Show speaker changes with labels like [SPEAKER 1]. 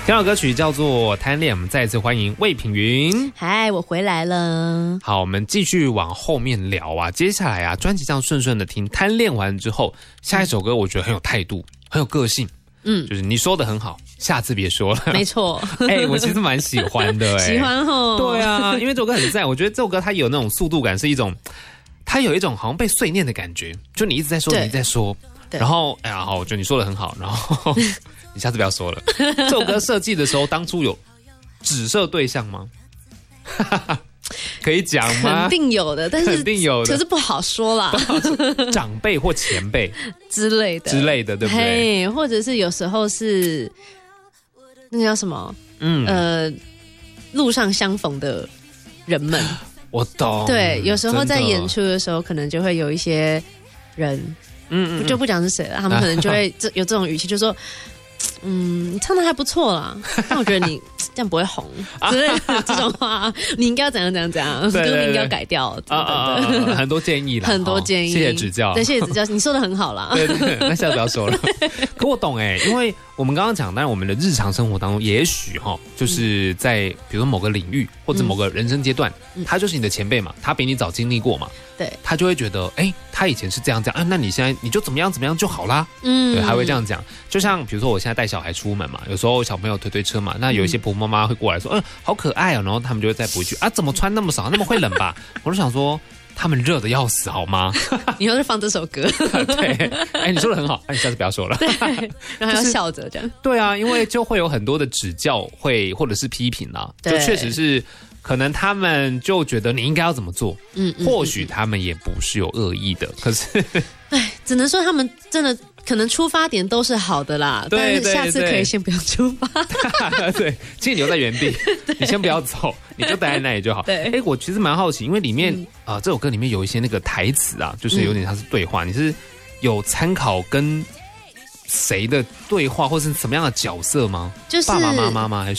[SPEAKER 1] 这首歌曲叫做《贪恋》，我们再一次欢迎魏品云。
[SPEAKER 2] 嗨，我回来了。
[SPEAKER 1] 好，我们继续往后面聊啊。接下来啊，专辑这样顺顺的听，《贪恋》完之后，下一首歌我觉得很有态度，很有个性。就是你说的很好，下次别说了。
[SPEAKER 2] 没错。
[SPEAKER 1] 我其实蛮喜欢的。
[SPEAKER 2] 喜欢吼。
[SPEAKER 1] 对啊，因为这首歌很赞，我觉得这首歌它有那种速度感，是一种，它有一种好像被碎念的感觉，就你一直在说，你一直在说，然后好，我觉得你说的很好，然后你下次不要说了。这首歌设计的时候，当初有指涉对象吗？可以讲吗？
[SPEAKER 2] 肯定有的，但是
[SPEAKER 1] 肯定有的，
[SPEAKER 2] 可是不好说啦。
[SPEAKER 1] 长辈或前辈
[SPEAKER 2] 之类的，对不对？或者是有时候是那个叫什么？路上相逢的人们。
[SPEAKER 1] 我懂。
[SPEAKER 2] 对，有时候在演出的时候，可能就会有一些人，就不讲是谁了，他们可能就会有这种语气，就说。你唱的还不错啦，但我觉得你这样不会红之类的这种话，你应该要怎样，歌名应该要改掉
[SPEAKER 1] 很多建议啦，
[SPEAKER 2] 很多建议，
[SPEAKER 1] 谢谢指教，
[SPEAKER 2] 对，谢谢指教，你说的很好啦。
[SPEAKER 1] 对，那下次不要说了。可我懂因为我们刚刚讲，当然我们的日常生活当中，也许就是在比如说某个领域或者某个人生阶段，他就是你的前辈嘛，他比你早经历过嘛，
[SPEAKER 2] 对，
[SPEAKER 1] 他就会觉得，他以前是这样那你现在你就怎么样就好啦，对，还会这样讲。就像比如说我现在带小孩出门嘛，有时候小朋友推车嘛，那有一些婆婆妈妈会过来说，好可爱哦，然后他们就会再补一句怎么穿那么少，那么会冷吧？我就想说。他们热的要死，好吗？
[SPEAKER 2] 以后就放这首歌。
[SPEAKER 1] 对，你说的很好，你下次不要说了。
[SPEAKER 2] 对，然后还要笑着这样。
[SPEAKER 1] 对啊，因为就会有很多的指教或者是批评啦，就确实是可能他们就觉得你应该要怎么做，或许他们也不是有恶意的，可是，
[SPEAKER 2] 只能说他们真的。可能出发点都是好的啦，但是下次可以先不要出发。
[SPEAKER 1] 对，请你留在原地，你先不要走，你就待在那里就好。
[SPEAKER 2] 对，
[SPEAKER 1] 我其实蛮好奇，因为里面这首歌里面有一些那个台词啊，就是有点像是对话，你是有参考跟谁的对话，或是什么样的角色吗？
[SPEAKER 2] 就是
[SPEAKER 1] 爸爸妈妈吗？还是